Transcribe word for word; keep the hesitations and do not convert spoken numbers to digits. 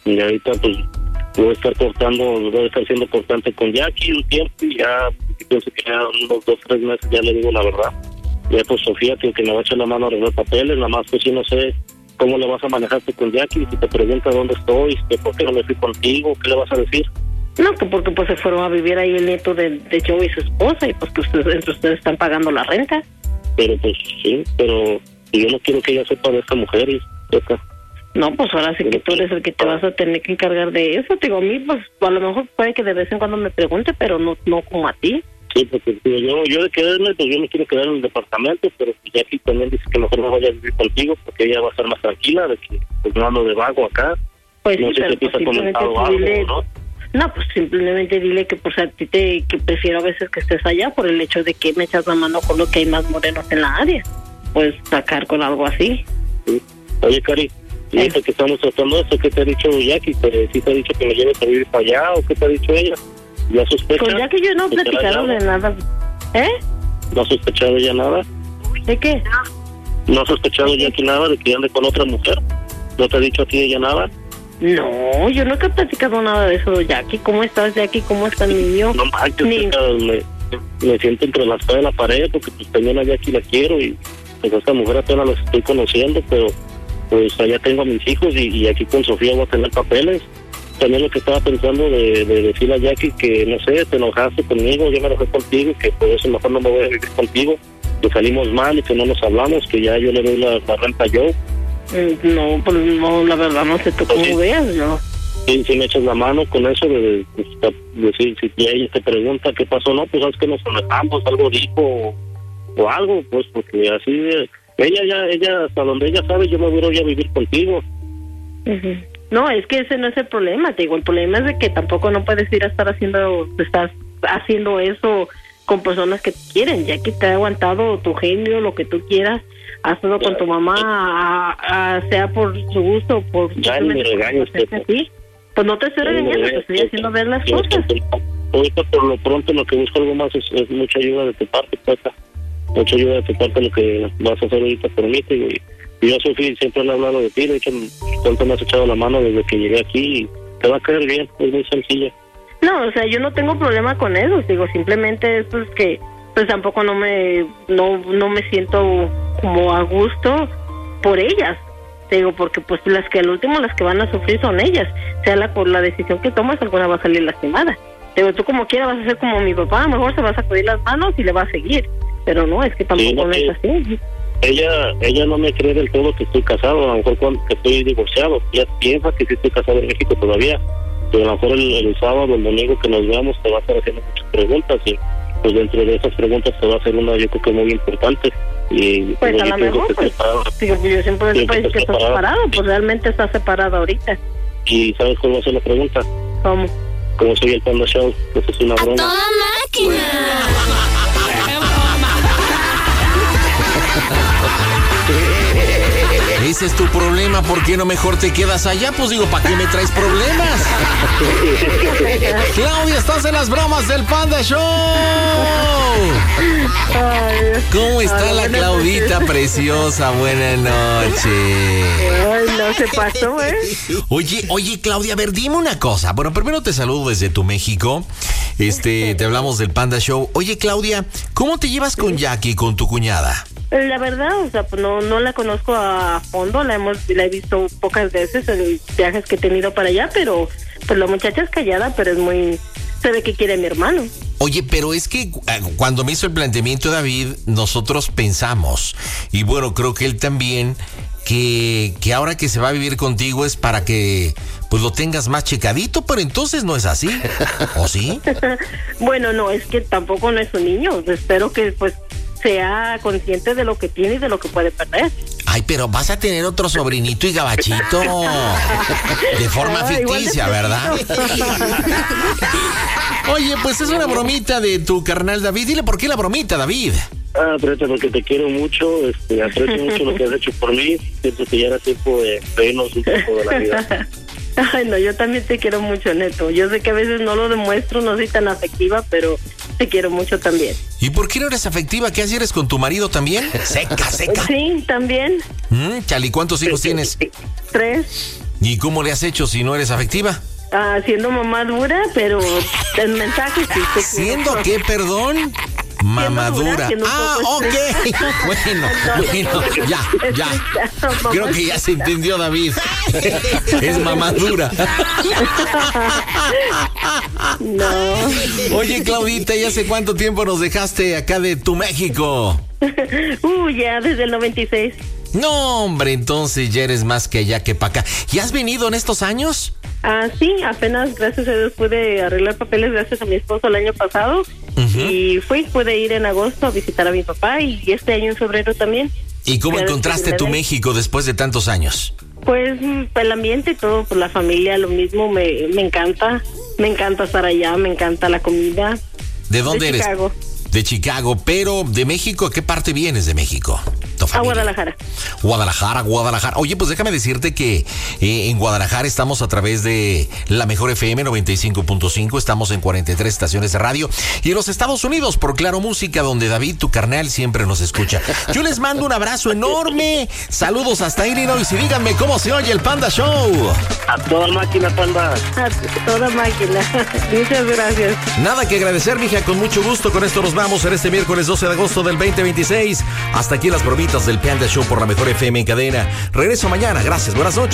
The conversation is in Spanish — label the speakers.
Speaker 1: Y ahorita pues voy a estar cortando, voy a estar siendo cortante con Jackie un tiempo y ya pienso que ya unos dos, tres meses ya le digo la verdad. Ya pues Sofía tío, que me va a echar la mano a arreglar papeles, nada más pues sí no sé cómo le vas a manejarte con Jackie, si te pregunta dónde estoy, que por qué no me fui contigo, ¿qué le vas a decir?
Speaker 2: No, que porque pues se fueron a vivir ahí el nieto de, de Joe y su esposa y pues que ustedes, entre ustedes están pagando la renta.
Speaker 1: Pero pues sí, pero yo no quiero que ella sepa de esta mujer y esta.
Speaker 2: No, pues ahora sí que tú eres el que te vas a tener que encargar de eso. Te digo, a mí pues a lo mejor puede que de vez en cuando me pregunte, pero no no como a ti.
Speaker 1: Sí, porque tío, yo yo de quedarme, pues yo me quiero quedar en el departamento, pero Jackie también dice que mejor me vaya a vivir contigo porque ella va a estar más tranquila, de que pues no ando de vago acá.
Speaker 2: Pues
Speaker 1: no
Speaker 2: sí,
Speaker 1: sé
Speaker 2: pero
Speaker 1: si te
Speaker 2: pues
Speaker 1: has comentado algo,
Speaker 2: dile,
Speaker 1: ¿no?
Speaker 2: No, pues simplemente dile que pues a ti te que prefiero a veces que estés allá por el hecho de que me echas la mano con lo que hay más morenos en la área. Pues sacar con algo así.
Speaker 1: Sí. Oye, Cari, y
Speaker 2: ¿Eh?
Speaker 1: esto que estamos tratando esto, ¿qué te ha dicho Jackie? ¿Te, ¿Sí te ha dicho que me lleves a vivir para allá o qué te ha dicho ella? ¿Ya sospecha?
Speaker 2: Con Jackie yo no he platicado de nada. ¿Eh?
Speaker 1: ¿No ha sospechado ella nada?
Speaker 2: ¿De qué?
Speaker 1: ¿No ha sospechado Jackie nada de que ande con otra mujer? ¿No te ha dicho a ti ella nada?
Speaker 2: No, yo nunca he platicado nada de eso, Jackie. ¿Cómo estás, Jackie? ¿Cómo está el niño?
Speaker 1: No manches,
Speaker 2: Ni...
Speaker 1: me, me siento entre la espada y la pared porque pues también a Jackie la quiero y pues a esta mujer apenas la estoy conociendo, pero pues allá tengo a mis hijos y, y aquí con Sofía voy a tener papeles. También lo que estaba pensando de, de decirle a Jackie que, no sé, te enojaste conmigo, yo me enojé contigo y que por eso mejor no me voy a vivir contigo, que salimos mal y que no nos hablamos, que ya yo le doy la, la renta yo.
Speaker 2: No, pues no, la verdad no sé tú cómo
Speaker 1: sí.
Speaker 2: veas, yo.
Speaker 1: Sí, si me echas la mano con eso de, de, de decir, si ella te pregunta qué pasó, no, pues sabes que nos enojamos, algo dijo o, o algo, pues porque así, de, ella ya, ella, hasta donde ella sabe, yo me voy a ir a vivir contigo.
Speaker 2: Uh-huh. No, es que ese no es el problema, te digo, el problema es de que tampoco no puedes ir a estar haciendo, estás haciendo eso con personas que te quieren, ya que te ha aguantado tu genio, lo que tú quieras, hazlo con tu mamá, a, a, sea por su gusto o por...
Speaker 1: Ya ni me regañes,
Speaker 2: ¿sí? Pues no te estoy regañando, te estoy haciendo ver las cosas.
Speaker 1: Ahorita por lo pronto lo que busco algo más es, es mucha ayuda de tu parte, Tata. Mucha ayuda de tu parte lo que vas a hacer ahorita por mí, y yo, Sofía, siempre le he hablado de ti, de hecho, tanto me has echado la mano desde que llegué aquí y te va a caer bien, es muy sencilla.
Speaker 2: No, o sea, yo no tengo problema con eso, digo, simplemente es pues que pues tampoco no me no no me siento como a gusto por ellas, te digo, porque pues las que al último las que van a sufrir son ellas, sea la por la decisión que tomas, alguna va a salir lastimada. Te digo, tú como quieras vas a ser como mi papá, a lo mejor se vas a sacudir las manos y le vas a seguir, pero no, es que tampoco sí, no, no es así.
Speaker 1: Ella ella no me cree del todo que estoy casado, a lo mejor cuando que estoy divorciado, ella piensa que sí estoy casado en México todavía, pero a lo mejor el, el sábado, el domingo que nos veamos te va a estar haciendo muchas preguntas y pues dentro de esas preguntas te va a hacer una, yo creo que muy importante. Y
Speaker 2: pues a lo mejor, pues, digo, yo siempre les puedo decir que estás separado, pues realmente estás separado ahorita.
Speaker 1: ¿Y sabes cuál va a ser la pregunta?
Speaker 2: ¿Cómo?
Speaker 1: ¿Cómo soy el Panda Show? Eso es una broma.
Speaker 3: ¡A toda máquina!
Speaker 4: Ese es tu problema, ¿por qué no mejor te quedas allá? Pues digo, ¿para qué me traes problemas? Claudia, estás en las bromas del Panda Show. ¿Cómo está la Claudita preciosa? Buenas noches.
Speaker 2: Ay, no se pasó, ¿eh?
Speaker 4: Oye, oye, Claudia, a ver, dime una cosa. Bueno, primero te saludo desde tu México. Este, te hablamos del Panda Show. Oye, Claudia, ¿cómo te llevas con Jackie, con tu cuñada?
Speaker 2: La verdad, o sea, pues no, no la conozco a fondo, la hemos, la he visto pocas veces en viajes que he tenido para allá, pero pues la muchacha es callada, pero es muy, se ve que quiere a mi hermano.
Speaker 4: Oye, pero es que cuando me hizo el planteamiento David, nosotros pensamos, y bueno, creo que él también, que, que ahora que se va a vivir contigo es para que pues lo tengas más checadito, pero entonces no es así, ¿o sí?
Speaker 2: Bueno, no, es que tampoco no es un niño, espero que pues sea consciente de lo que tiene y de lo que puede perder.
Speaker 4: Ay, pero vas a tener otro sobrinito y gabachito de forma Ay, ficticia, ¿verdad? Oye, pues es una bromita de tu carnal David. Dile por qué la bromita, David.
Speaker 1: Ah, Preta, porque te quiero mucho, este, aprecio mucho lo que has hecho por mí. Siento que ya era tiempo de reírnos un poco de la vida.
Speaker 2: Ay, no, yo también te quiero mucho, Neto. Yo sé que a veces no lo demuestro, no soy tan afectiva, pero te quiero mucho también.
Speaker 4: ¿Y por qué no eres afectiva? ¿Qué así eres con tu marido también? Seca, seca.
Speaker 2: Sí, también.
Speaker 4: Mm, Chali, ¿cuántos hijos tienes?
Speaker 2: Tres.
Speaker 4: ¿Y cómo le has hecho si no eres afectiva?
Speaker 2: Ah, siendo mamá dura, pero el mensaje sí. sí
Speaker 4: ¿Siendo qué, perdón? Mamadura. Ah, ok. Bueno, bueno, ya, ya. Creo que ya se entendió, David. Es mamadura.
Speaker 2: No.
Speaker 4: Oye, Claudita, ¿y hace cuánto tiempo nos dejaste acá de tu México?
Speaker 2: Uh, ya desde el noventa y seis.
Speaker 4: No, hombre, entonces ya eres más que allá que para acá. ¿Y has venido en estos años?
Speaker 2: Ah, sí, apenas, gracias a Dios, pude arreglar papeles gracias a mi esposo el año pasado. Uh-huh. Y fui, pude ir en agosto a visitar a mi papá y este año en febrero también.
Speaker 4: ¿Y cómo ya encontraste tu México después de tantos años?
Speaker 2: Pues el ambiente y todo, por la familia, lo mismo, me, me encanta. Me encanta estar allá, me encanta la comida.
Speaker 4: ¿De dónde
Speaker 2: de
Speaker 4: eres?
Speaker 2: Chicago.
Speaker 4: De Chicago, pero de México, ¿a qué parte vienes de México?
Speaker 2: A Guadalajara.
Speaker 4: Guadalajara, Guadalajara. Oye, pues déjame decirte que eh, en Guadalajara estamos a través de la Mejor F M noventa y cinco punto cinco, estamos en cuarenta y tres estaciones de radio y en los Estados Unidos por Claro Música, donde David, tu carnal, siempre nos escucha. Yo les mando un abrazo enorme, saludos hasta Illinois y díganme cómo se oye el Panda Show.
Speaker 1: A toda máquina, Panda.
Speaker 2: A toda máquina. Muchas gracias.
Speaker 4: Nada que agradecer, mija, con mucho gusto. Con esto nos vamos en este miércoles doce de agosto del veinte veintiséis. Hasta aquí las bromitas del Panda Show por la Mejor F M en cadena. Regreso mañana. Gracias. Buenas noches.